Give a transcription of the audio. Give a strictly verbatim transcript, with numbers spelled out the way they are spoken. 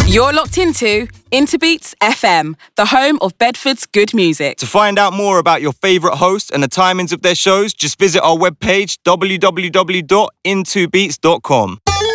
You're locked into Interbeats F M, the home of Bedford's good music. To find out more about your favourite hosts and the timings of their shows, just visit our webpage w w w dot into beats dot com.